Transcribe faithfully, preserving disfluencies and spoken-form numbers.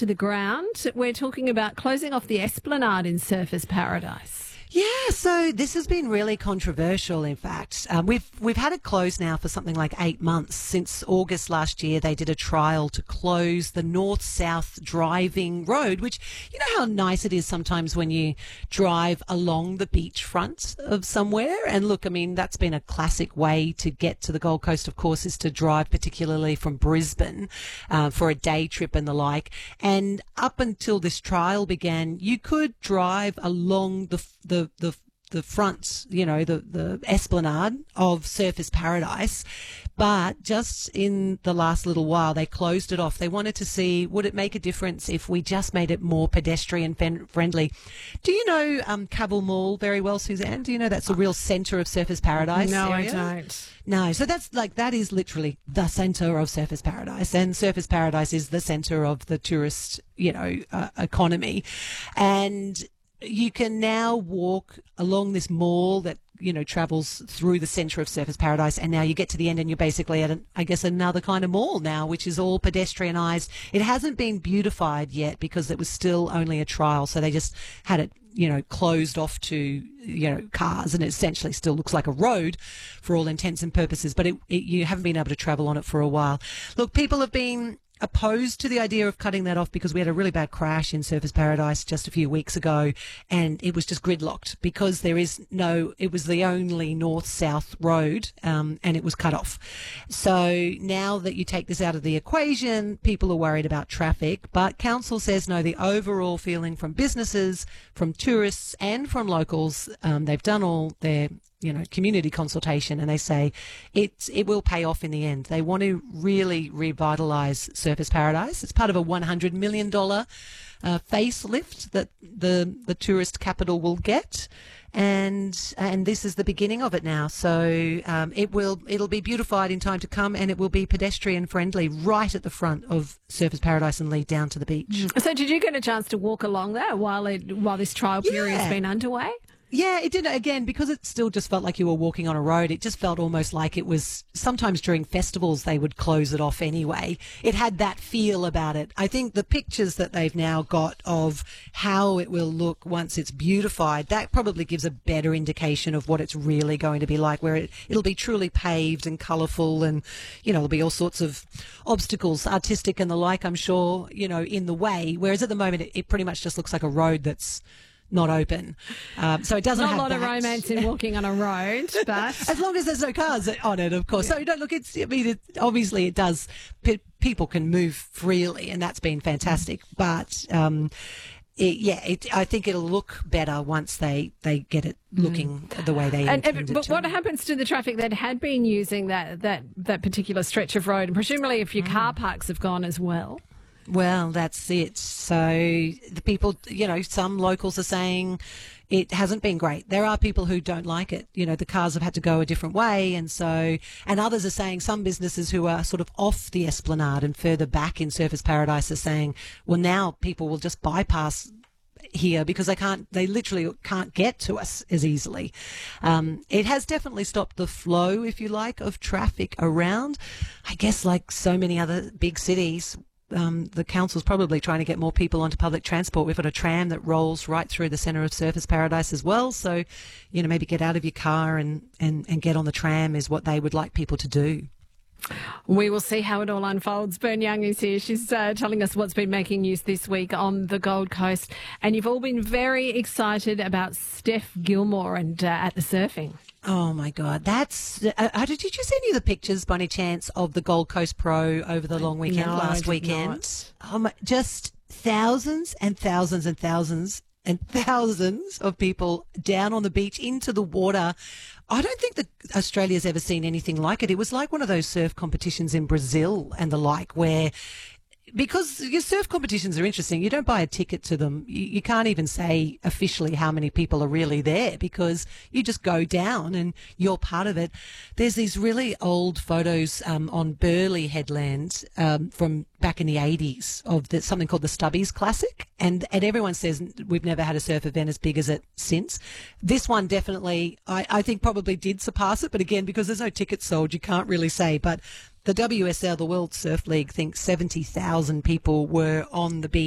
to the ground. We're talking about closing off the Esplanade in Surfers Paradise. Yeah, so this has been really controversial, in fact. Um, we've we've had it closed now for something like eight months. Since August last year, they did a trial to close the north-south driving road, which, you know how nice it is sometimes when you drive along the beachfront of somewhere? And look, I mean, that's been a classic way to get to the Gold Coast, of course, is to drive particularly from Brisbane uh, for a day trip and the like. And up until this trial began, you could drive along the the the the front, you know, the, the esplanade of Surfers Paradise. But just in the last little while, they closed it off. They wanted to see, would it make a difference if we just made it more pedestrian fen- friendly? Do you know um, Cavill Mall very well, Suzanne? Do you know that's the real centre of Surfers Paradise? No, area? I don't. No, so that's like, that is literally the centre of Surfers Paradise, and Surfers Paradise is the centre of the tourist, you know, uh, economy. And you can now walk along this mall that, you know, travels through the centre of Surfers Paradise, and now you get to the end and you're basically at, an, I guess, another kind of mall now, which is all pedestrianised. It hasn't been beautified yet because it was still only a trial, so they just had it, you know, closed off to, you know, cars, and it essentially still looks like a road for all intents and purposes, but it, it, you haven't been able to travel on it for a while. Look, people have been opposed to the idea of cutting that off because we had a really bad crash in Surfers Paradise just a few weeks ago, and it was just gridlocked because there is no, it was the only north-south road, um, and it was cut off. So now that you take this out of the equation, people are worried about traffic, but council says no, the overall feeling from businesses, from tourists and from locals, um, they've done all their you know, community consultation, and they say it it will pay off in the end. They want to really revitalise Surfers Paradise. It's part of a one hundred million dollars uh, facelift that the the tourist capital will get, and and this is the beginning of it now. So um, it will it'll be beautified in time to come, and it will be pedestrian friendly right at the front of Surfers Paradise and lead down to the beach. So did you get a chance to walk along there while it while this trial period has Yeah. been underway? Yeah, it did. Again, because it still just felt like you were walking on a road, it just felt almost like it was, sometimes during festivals they would close it off anyway. It had that feel about it. I think the pictures that they've now got of how it will look once it's beautified, that probably gives a better indication of what it's really going to be like, where it, it'll be truly paved and colourful, and, you know, there'll be all sorts of obstacles, artistic and the like, I'm sure, you know, in the way. Whereas at the moment, it, it pretty much just looks like a road that's not open. Um, so it doesn't Not have a lot that. of romance in walking on a road, but As long as there's no cars on it, of course. So you don't look, it's, I mean, it, obviously it does, pe- people can move freely, and that's been fantastic. But, um, it, yeah, it, I think it'll look better once they, they get it looking mm. the way they and, intend and, it But to. what happens to the traffic that had been using that, that, that particular stretch of road? And presumably if your mm. car parks have gone as well. Well, that's it. So the people, you know, some locals are saying it hasn't been great. There are people who don't like it. You know, the cars have had to go a different way. And so, and others are saying, some businesses who are sort of off the Esplanade and further back in Surfers Paradise are saying, well, now people will just bypass here because they can't, they literally can't get to us as easily. Um, it has definitely stopped the flow, if you like, of traffic around. I guess like so many other big cities, Um, the council's probably trying to get more people onto public transport. We've got a tram that rolls right through the centre of Surfers Paradise as well. So, you know, maybe get out of your car and, and, and get on the tram is what they would like people to do. We will see how it all unfolds. Bern Young is here. She's uh, telling us what's been making news this week on the Gold Coast. And you've all been very excited about Steph Gilmore and uh, at the surfing. Oh, my God. That's... Uh, uh, did you see any of the pictures, by any chance, of the Gold Coast Pro over the long weekend No, last I did weekend? not. Oh, my, just thousands and thousands and thousands and thousands of people down on the beach into the water. I don't think that Australia's ever seen anything like it. It was like one of those surf competitions in Brazil and the like, where... Because your surf competitions are interesting. You don't buy a ticket to them. You, you can't even say officially how many people are really there because you just go down and you're part of it. There's these really old photos um, on Burleigh Headland um, from back in the eighties of the, something called the Stubbies Classic. And, and everyone says we've never had a surf event as big as it since. This one definitely, I, I think, probably did surpass it. But again, because there's no tickets sold, you can't really say. But the W S L, the World Surf League, thinks seventy thousand people were on the beach.